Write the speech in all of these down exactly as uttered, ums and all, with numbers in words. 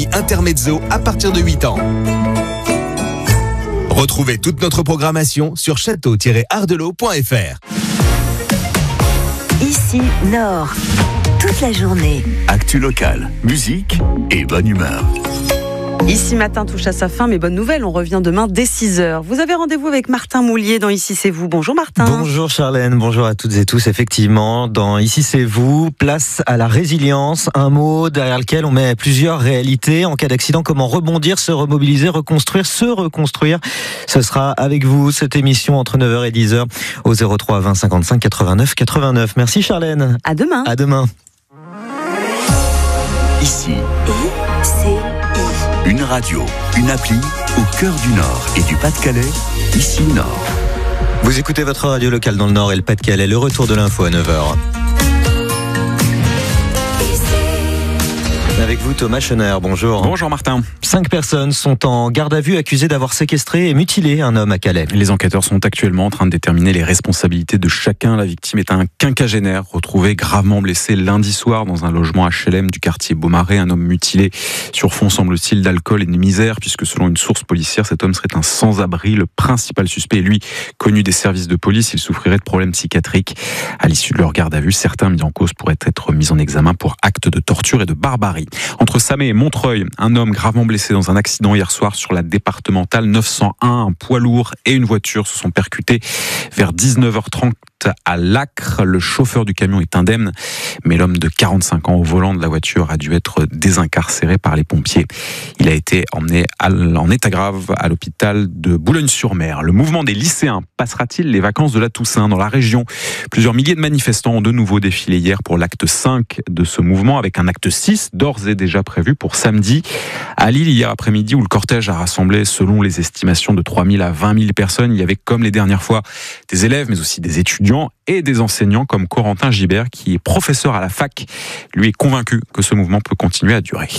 Intermezzo à partir de huit ans. Retrouvez toute notre programmation sur château tiret ardelot point f r. Ici, Nord. Toute la journée. Actu locale, musique et bonne humeur. Ici Matin touche à sa fin, mais bonne nouvelle, on revient demain dès six heures. Vous avez rendez-vous avec Martin Moulier dans Ici c'est vous. Bonjour Martin. Bonjour Charlène, bonjour à toutes et tous. Effectivement, dans Ici c'est vous, place à la résilience, un mot derrière lequel on met plusieurs réalités. En cas d'accident, comment rebondir, se remobiliser, reconstruire, se reconstruire. Ce sera avec vous cette émission entre neuf heures et dix heures au zéro trois vingt cinquante-cinq quatre-vingt-neuf quatre-vingt-neuf. Merci Charlène. À demain. À demain. Ici, Et c'est une radio, une appli au cœur du Nord et du Pas-de-Calais. Ici Nord. Vous écoutez votre radio locale dans le Nord et le Pas-de-Calais. Le retour de l'info à neuf heures. Avec vous Thomas Schoner, bonjour. Bonjour Martin. Cinq personnes sont en garde à vue accusées d'avoir séquestré et mutilé un homme à Calais. Les enquêteurs sont actuellement en train de déterminer les responsabilités de chacun. La victime est un quinquagénaire retrouvé gravement blessé lundi soir dans un logement H L M du quartier Beaumarais. Un homme mutilé sur fond, semble-t-il, d'alcool et de misère, puisque selon une source policière, cet homme serait un sans-abri. Le principal suspect est lui, connu des services de police. Il souffrirait de problèmes psychiatriques. À l'issue de leur garde à vue, certains mis en cause pourraient être mis en examen pour actes de torture et de barbarie. Entre Samé et Montreuil, un homme gravement blessé dans un accident hier soir sur la départementale neuf cent un. Un poids lourd et une voiture se sont percutés vers dix-neuf heures trente à Lacre. Le chauffeur du camion est indemne, mais l'homme de quarante-cinq ans au volant de la voiture a dû être désincarcéré par les pompiers. Il a été emmené en état grave à l'hôpital de Boulogne-sur-Mer. Le mouvement des lycéens passera-t-il les vacances de la Toussaint dans la région? Plusieurs milliers de manifestants ont de nouveau défilé hier pour l'acte cinq de ce mouvement, avec un acte six d'ores et déjà prévu pour samedi à Lille hier après-midi, où le cortège a rassemblé, selon les estimations, de trois mille à vingt mille personnes. Il y avait, comme les dernières fois, des élèves, mais aussi des étudiants et des enseignants comme Corentin Gibert, qui est professeur à la fac. Lui est convaincu que ce mouvement peut continuer à durer.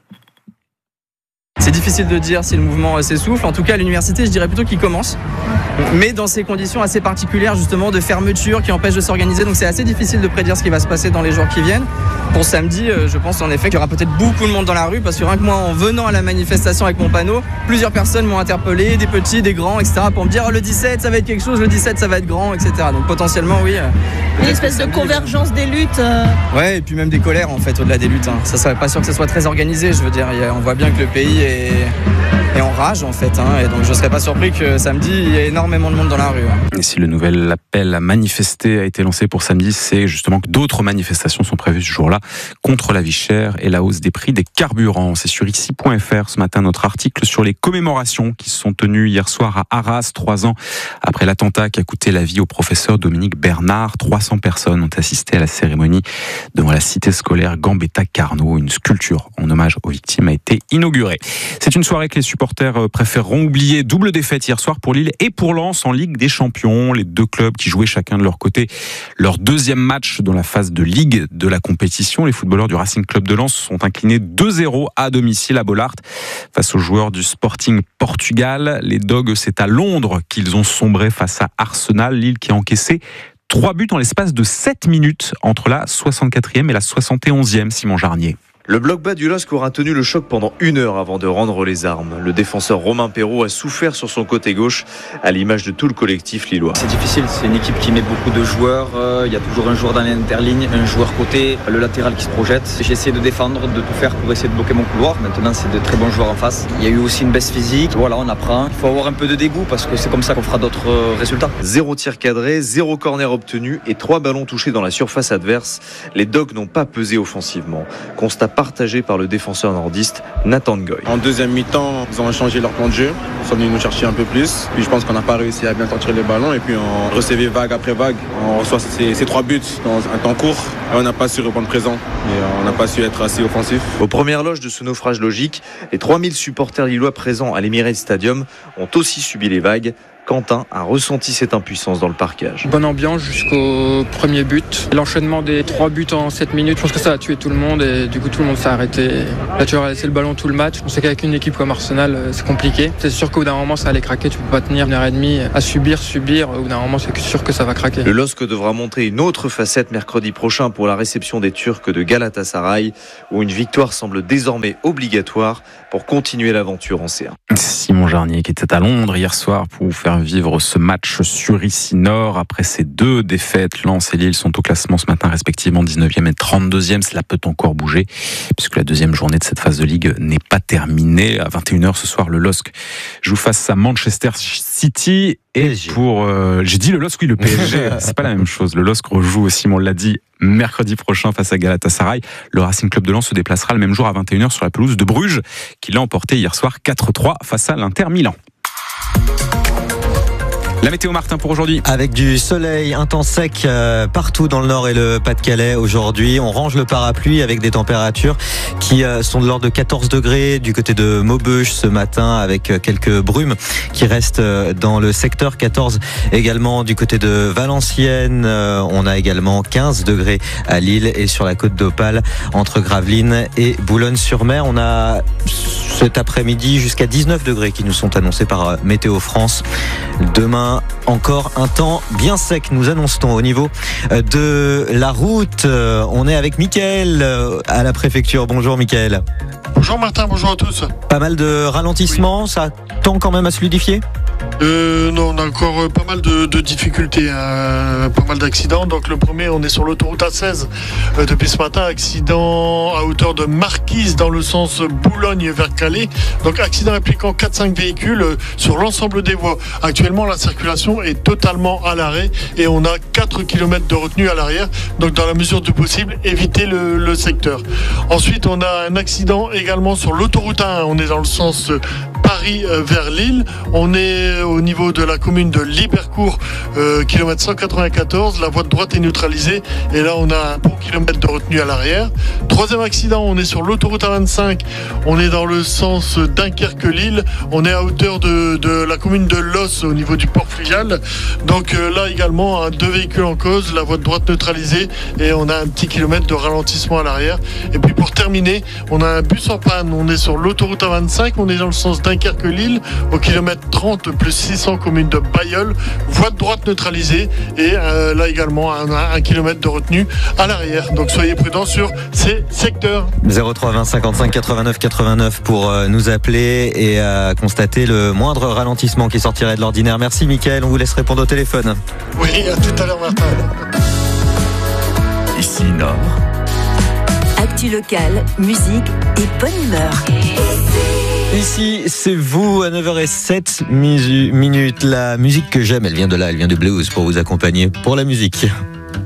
C'est difficile de dire si le mouvement s'essouffle. En tout cas, à l'université, je dirais plutôt qu'il commence. Mais dans ces conditions assez particulières, justement, de fermeture qui empêchent de s'organiser. Donc c'est assez difficile de prédire ce qui va se passer dans les jours qui viennent. Pour samedi, je pense en effet qu'il y aura peut-être beaucoup de monde dans la rue, parce que rien que moi, en venant à la manifestation avec mon panneau, plusieurs personnes m'ont interpellé, des petits, des grands, et cetera, pour me dire oh, le dix-sept, ça va être quelque chose, le dix-sept, ça va être grand, et cetera. Donc potentiellement, oui. Une espèce de convergence des luttes. Euh... Ouais, et puis même des colères, en fait, au-delà des luttes. Hein. Ça serait pas sûr que ça soit très organisé, je veux dire. On voit bien que le pays est, est en rage, en fait. Hein. Et donc je serais pas surpris que samedi, il y ait énormément de monde dans la rue. Hein. Et si le nouvel appel à manifester a été lancé pour samedi, c'est justement que d'autres manifestations sont prévues ce jour-là contre la vie chère et la hausse des prix des carburants. C'est sur ici point f r ce matin notre article sur les commémorations qui se sont tenues hier soir à Arras, trois ans après l'attentat qui a coûté la vie au professeur Dominique Bernard. trois cents personnes ont assisté à la cérémonie devant la cité scolaire Gambetta Carnot. Une sculpture en hommage aux victimes a été inaugurée. C'est une soirée que les supporters préféreront oublier. Double défaite hier soir pour Lille et pour Lens en Ligue des Champions. Les deux clubs qui jouaient chacun de leur côté leur deuxième match dans la phase de Ligue de la compétition. Les footballeurs du Racing Club de Lens sont inclinés deux zéro à domicile à Bollaert face aux joueurs du Sporting Portugal. Les Dogs, c'est à Londres qu'ils ont sombré face à Arsenal. Lille qui a encaissé trois buts en l'espace de sept minutes entre la soixante-quatrième et la soixante et onzième, Simon Jarnier. Le bloc bas du L O S C aura tenu le choc pendant une heure avant de rendre les armes. Le défenseur Romain Perrault a souffert sur son côté gauche, à l'image de tout le collectif lillois. C'est difficile, c'est une équipe qui met beaucoup de joueurs. Il y a toujours un joueur dans l'interligne, un joueur côté, le latéral qui se projette. J'ai essayé de défendre, de tout faire pour essayer de bloquer mon couloir. Maintenant, c'est de très bons joueurs en face. Il y a eu aussi une baisse physique. Voilà, on apprend. Il faut avoir un peu de dégoût parce que c'est comme ça qu'on fera d'autres résultats. Zéro tir cadré, zéro corner obtenu et trois ballons touchés dans la surface adverse. Les Dogs n'ont pas pesé offensivement. Constat partagé par le défenseur nordiste Nathan Ngoy. En deuxième mi-temps, ils ont changé leur plan de jeu. Ils sont venus nous chercher un peu plus. Puis je pense qu'on n'a pas réussi à bien sortir les ballons. Et puis on recevait vague après vague. On reçoit ces, ces trois buts dans un temps court. Et on n'a pas su répondre présent. Et on n'a pas su être assez offensif. Aux premières loges de ce naufrage logique, les trois mille supporters lillois présents à l'Emirates Stadium ont aussi subi les vagues. Quentin a ressenti cette impuissance dans le parquage. Bonne ambiance jusqu'au premier but. L'enchaînement des trois buts en sept minutes, je pense que ça a tué tout le monde et du coup tout le monde s'est arrêté. Là tu vas laisser le ballon tout le match. On sait qu'avec une équipe comme Arsenal, c'est compliqué. C'est sûr qu'au bout d'un moment ça allait craquer, tu peux pas tenir une heure et demie à subir, subir. Au bout d'un moment c'est sûr que ça va craquer. Le L O S C devra montrer une autre facette mercredi prochain pour la réception des Turcs de Galatasaray, où une victoire semble désormais obligatoire pour continuer l'aventure en C un. Simon Jarnier qui était à Londres hier soir pour vous faire vivre ce match sur Ici Nord. Après ces deux défaites, Lens et Lille sont au classement ce matin respectivement dix-neuvième et trente-deuxième. Cela peut encore bouger puisque la deuxième journée de cette phase de Ligue n'est pas terminée. À vingt et une heures ce soir, le L O S C joue face à Manchester City. Et P S G. Pour, euh, j'ai dit le L O S C, oui, le P S G, c'est pas la même chose. Le L O S C rejoue aussi, on l'a dit, mercredi prochain face à Galatasaray. Le Racing Club de Lens se déplacera le même jour à vingt et une heures sur la pelouse de Bruges, qui l'a emporté hier soir quatre trois face à l'Inter Milan. La météo, Martin, pour aujourd'hui. Avec du soleil, un temps sec euh, partout dans le Nord et le Pas-de-Calais aujourd'hui. On range le parapluie avec des températures qui euh, sont de l'ordre de quatorze degrés du côté de Maubeuge ce matin, avec euh, quelques brumes qui restent euh, dans le secteur. quatorze également du côté de Valenciennes. Euh, on a également quinze degrés à Lille et sur la côte d'Opale entre Gravelines et Boulogne-sur-Mer. On a cet après-midi jusqu'à dix-neuf degrés qui nous sont annoncés par euh, Météo France. Demain, encore un temps bien sec, nous annonce-t-on. Au niveau de la route, on est avec Mickaël à la préfecture. Bonjour Mickaël. Bonjour Martin, bonjour à tous. Pas mal de ralentissements, oui. Ça tend quand même à se fluidifier ? Euh, non, on a encore pas mal de, de difficultés, hein, pas mal d'accidents. Donc le premier, on est sur l'autoroute A seize euh, depuis ce matin, accident à hauteur de Marquise dans le sens Boulogne vers Calais. Donc accident impliquant quatre cinq véhicules euh, sur l'ensemble des voies. Actuellement, la circulation est totalement à l'arrêt et on a quatre kilomètres de retenue à l'arrière. Donc dans la mesure du possible, éviter le, le secteur. Ensuite, on a un accident également sur l'autoroute A un. On est dans le sens euh, Paris euh, vers Lille. On est au niveau de la commune de Libercourt, euh, kilomètre cent quatre-vingt-quatorze. La voie de droite est neutralisée et là on a un bon kilomètre de retenue à l'arrière. Troisième accident, on est sur l'autoroute A vingt-cinq. On est dans le sens Dunkerque-Lille. On est à hauteur de, de la commune de Los au niveau du port fluvial. Donc euh, là également, hein, deux véhicules en cause, la voie de droite neutralisée et on a un petit kilomètre de ralentissement à l'arrière. Et puis pour terminer, on a un bus en panne. On est sur l'autoroute A vingt-cinq. On est dans le sens Dunkerque-Lille au kilomètre trente plus six cents commune de Bailleul, voie de droite neutralisée et euh, là également un, un kilomètre de retenue à l'arrière. Donc soyez prudents sur ces secteurs. zéro trois vingt cinquante-cinq quatre-vingt-neuf quatre-vingt-neuf pour euh, nous appeler et euh, constater le moindre ralentissement qui sortirait de l'ordinaire. Merci Mickaël, on vous laisse répondre au téléphone. Oui, à tout à l'heure Martin. Ici Nord. Actu locale, musique et bonne humeur. Ici, c'est vous à neuf heures zéro sept minutes. La musique que j'aime, elle vient de là, elle vient de Blues pour vous accompagner pour la musique.